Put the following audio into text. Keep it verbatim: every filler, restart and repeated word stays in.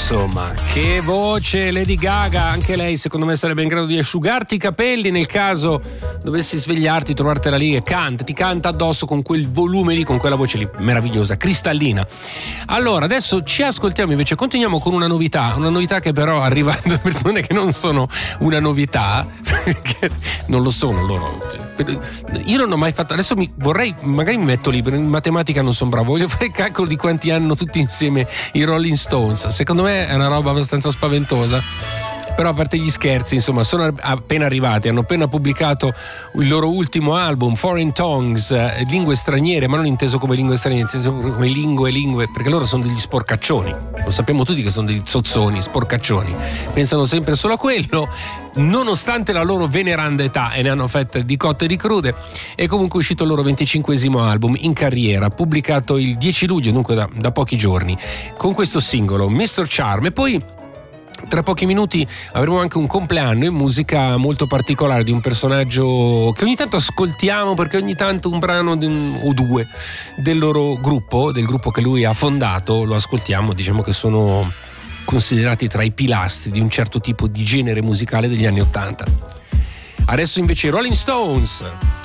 insomma, che voce, Lady Gaga, anche lei secondo me sarebbe in grado di asciugarti i capelli nel caso dovessi svegliarti, trovartela lì e canta, ti canta addosso con quel volume lì, con quella voce lì meravigliosa, cristallina. Allora, adesso ci ascoltiamo invece, continuiamo con una novità, una novità che però arriva da persone che non sono una novità, perché non lo sono loro. Io non ho mai fatto, adesso mi vorrei, magari mi metto lì, in matematica non sono bravo, voglio fare il calcolo di quanti hanno tutti insieme i Rolling Stones. Secondo me è una roba abbastanza spaventosa, però a parte gli scherzi, insomma, sono appena arrivati, hanno appena pubblicato il loro ultimo album, Foreign Tongues, eh, lingue straniere, ma non inteso come lingue straniere, inteso come lingue lingue, perché loro sono degli sporcaccioni, lo sappiamo tutti che sono degli zozzoni, sporcaccioni, pensano sempre solo a quello, nonostante la loro veneranda età, e ne hanno fatte di cotte e di crude. È comunque uscito il loro venticinquesimo album in carriera, pubblicato il dieci luglio, dunque da, da pochi giorni, con questo singolo mister Charm. E poi tra pochi minuti avremo anche un compleanno in musica molto particolare di un personaggio che ogni tanto ascoltiamo, perché ogni tanto un brano di un, o due del loro gruppo, del gruppo che lui ha fondato, lo ascoltiamo. Diciamo che sono considerati tra i pilastri di un certo tipo di genere musicale degli anni Ottanta. Adesso invece Rolling Stones.